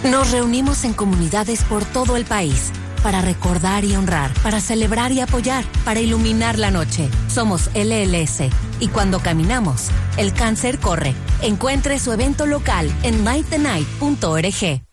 Nos reunimos en comunidades por todo el país para recordar y honrar, para celebrar y apoyar, para iluminar la noche. Somos LLS y cuando caminamos, el cáncer corre. Encuentre su evento local en nightthenight.org.